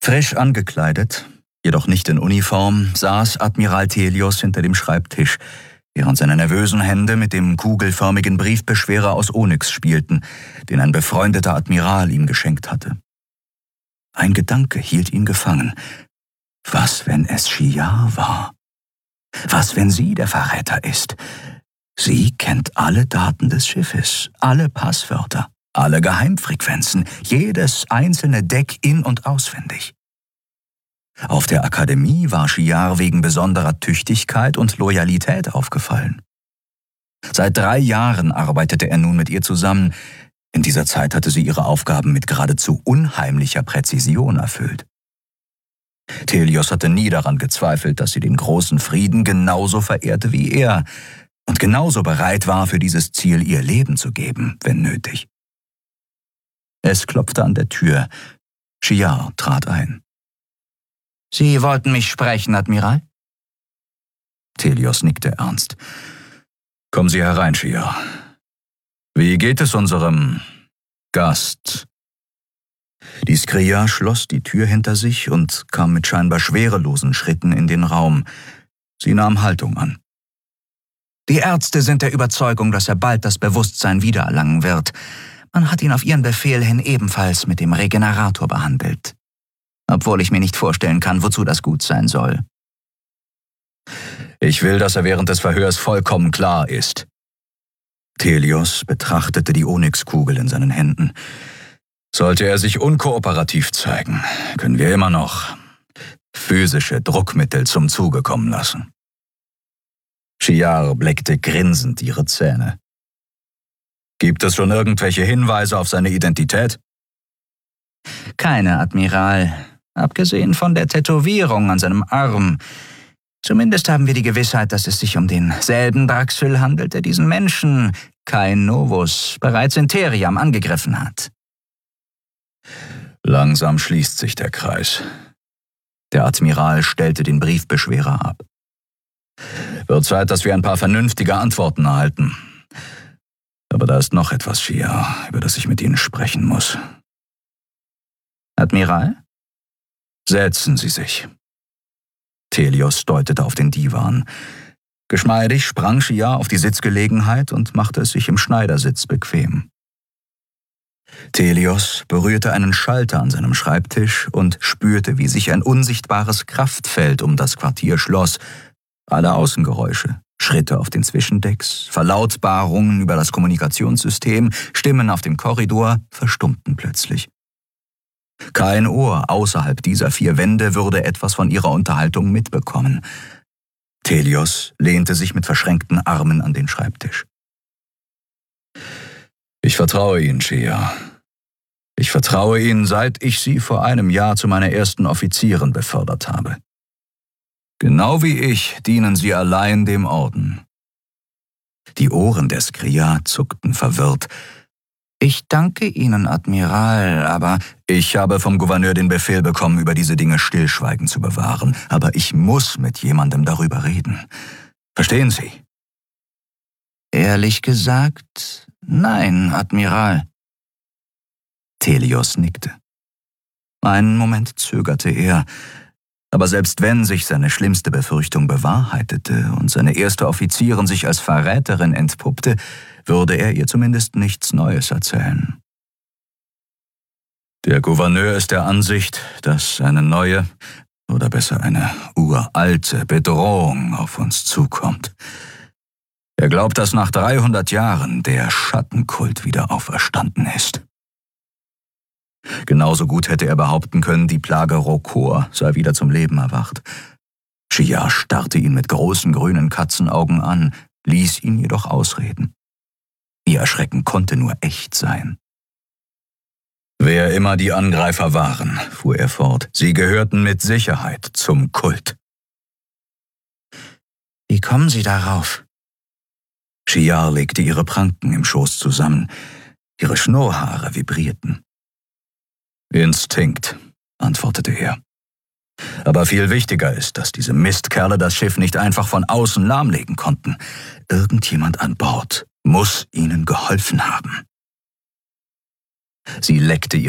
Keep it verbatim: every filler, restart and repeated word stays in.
Frisch angekleidet, jedoch nicht in Uniform, saß Admiral Thelios hinter dem Schreibtisch, während seine nervösen Hände mit dem kugelförmigen Briefbeschwerer aus Onyx spielten, den ein befreundeter Admiral ihm geschenkt hatte. Ein Gedanke hielt ihn gefangen. Was, wenn es Shiar war? Was, wenn sie der Verräter ist? Sie kennt alle Daten des Schiffes, alle Passwörter, alle Geheimfrequenzen, jedes einzelne Deck in- und auswendig. Auf der Akademie war Shiar wegen besonderer Tüchtigkeit und Loyalität aufgefallen. Seit drei Jahren arbeitete er nun mit ihr zusammen. In dieser Zeit hatte sie ihre Aufgaben mit geradezu unheimlicher Präzision erfüllt. Thelios hatte nie daran gezweifelt, dass sie den großen Frieden genauso verehrte wie er und genauso bereit war, für dieses Ziel ihr Leben zu geben, wenn nötig. Es klopfte an der Tür. Shiar trat ein. »Sie wollten mich sprechen, Admiral?« Thelios nickte ernst. »Kommen Sie herein, Shiar. Wie geht es unserem Gast?« Die Skria schloss die Tür hinter sich und kam mit scheinbar schwerelosen Schritten in den Raum. Sie nahm Haltung an. »Die Ärzte sind der Überzeugung, dass er bald das Bewusstsein wiedererlangen wird. Man hat ihn auf ihren Befehl hin ebenfalls mit dem Regenerator behandelt. Obwohl ich mir nicht vorstellen kann, wozu das gut sein soll.« »Ich will, dass er während des Verhörs vollkommen klar ist.« Thelios betrachtete die Onyxkugel in seinen Händen. »Sollte er sich unkooperativ zeigen, können wir immer noch physische Druckmittel zum Zuge kommen lassen.« Shiar blickte grinsend ihre Zähne. »Gibt es schon irgendwelche Hinweise auf seine Identität?« »Keine, Admiral. Abgesehen von der Tätowierung an seinem Arm. Zumindest haben wir die Gewissheit, dass es sich um denselben Draxyl handelt, der diesen Menschen, Kain Novus, bereits in Theriam angegriffen hat.« Langsam schließt sich der Kreis. Der Admiral stellte den Briefbeschwerer ab. »Wird Zeit, dass wir ein paar vernünftige Antworten erhalten. Aber da ist noch etwas, Shiar, über das ich mit Ihnen sprechen muss.« »Admiral?« »Setzen Sie sich.« Thelios deutete auf den Divan. Geschmeidig sprang Shiar auf die Sitzgelegenheit und machte es sich im Schneidersitz bequem. Thelios berührte einen Schalter an seinem Schreibtisch und spürte, wie sich ein unsichtbares Kraftfeld um das Quartier schloss. Alle Außengeräusche, Schritte auf den Zwischendecks, Verlautbarungen über das Kommunikationssystem, Stimmen auf dem Korridor verstummten plötzlich. Kein Ohr außerhalb dieser vier Wände würde etwas von ihrer Unterhaltung mitbekommen. Thelios lehnte sich mit verschränkten Armen an den Schreibtisch. »Ich vertraue Ihnen, Shiar. Ich vertraue Ihnen, seit ich Sie vor einem Jahr zu meiner ersten Offizierin befördert habe. Genau wie ich dienen Sie allein dem Orden.« Die Ohren der Skria zuckten verwirrt. »Ich danke Ihnen, Admiral, aber ich habe vom Gouverneur den Befehl bekommen, über diese Dinge Stillschweigen zu bewahren. Aber ich muss mit jemandem darüber reden. Verstehen Sie?« »Ehrlich gesagt, nein, Admiral.« Thelios nickte. Einen Moment zögerte er, aber selbst wenn sich seine schlimmste Befürchtung bewahrheitete und seine erste Offizierin sich als Verräterin entpuppte, würde er ihr zumindest nichts Neues erzählen. »Der Gouverneur ist der Ansicht, dass eine neue, oder besser eine uralte Bedrohung auf uns zukommt. Er glaubt, dass nach dreihundert Jahren der Schattenkult wieder auferstanden ist. Genauso gut hätte er behaupten können, die Plage Rokor sei wieder zum Leben erwacht.« Shiar starrte ihn mit großen grünen Katzenaugen an, ließ ihn jedoch ausreden. Ihr Erschrecken konnte nur echt sein. »Wer immer die Angreifer waren«, fuhr er fort, »sie gehörten mit Sicherheit zum Kult.« »Wie kommen Sie darauf?« Shiar legte ihre Pranken im Schoß zusammen. Ihre Schnurrhaare vibrierten. »Instinkt«, antwortete er. »Aber viel wichtiger ist, dass diese Mistkerle das Schiff nicht einfach von außen lahmlegen konnten. Irgendjemand an Bord muss ihnen geholfen haben.« Sie leckte